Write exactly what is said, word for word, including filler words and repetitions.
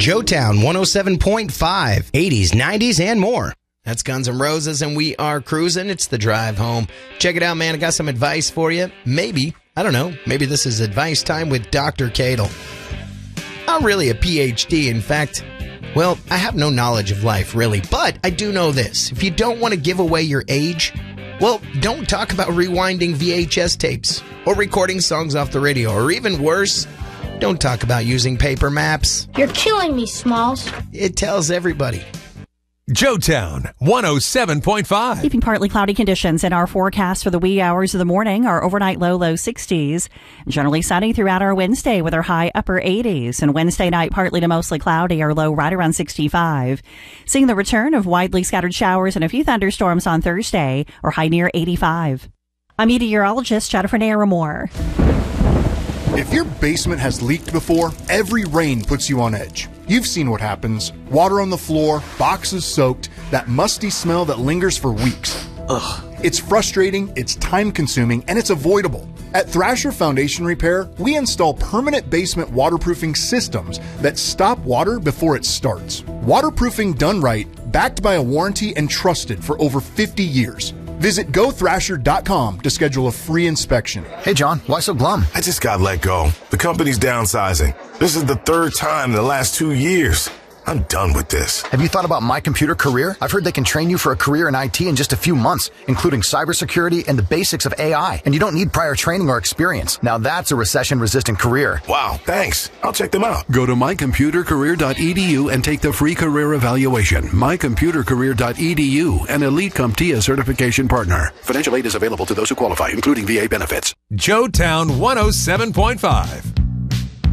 Joetown one oh seven point five, eighties, nineties, and more. That's Guns N' Roses, and we are cruising. It's the drive home. Check it out, man. I got some advice for you. Maybe, I don't know, maybe this is advice time with Doctor Cadle. I'm really a P H D. In fact, well, I have no knowledge of life, really, but I do know this. If you don't want to give away your age, well, don't talk about rewinding V H S tapes or recording songs off the radio, or even worse, don't talk about using paper maps. You're killing me, Smalls. It tells everybody. Joetown one oh seven point five. Keeping partly cloudy conditions in our forecast for the wee hours of the morning. Our overnight low, low sixties. Generally sunny throughout our Wednesday with our high upper eighties. And Wednesday night, partly to mostly cloudy, our low right around sixty-five. Seeing the return of widely scattered showers and a few thunderstorms on Thursday, or high near eighty-five. I'm meteorologist Jennifer Naramore. If your basement has leaked before, every rain puts you on edge. You've seen what happens. Water on the floor, boxes soaked, that musty smell that lingers for weeks. Ugh. It's frustrating, it's time-consuming, and it's avoidable. At Thrasher Foundation Repair, we install permanent basement waterproofing systems that stop water before it starts. Waterproofing done right, backed by a warranty and trusted for over fifty years. Visit go thrasher dot com to schedule a free inspection. Hey, John, why so glum? I just got let go. The company's downsizing. This is the third time in the last two years. I'm done with this. Have you thought about My Computer Career? I've heard they can train you for a career in I T in just a few months, including cybersecurity and the basics of A I. And you don't need prior training or experience. Now that's a recession-resistant career. Wow, thanks. I'll check them out. Go to my computer career dot e d u and take the free career evaluation. my computer career dot e d u, an Elite CompTIA certification partner. Financial aid is available to those who qualify, including V A benefits. Joetown one oh seven point five.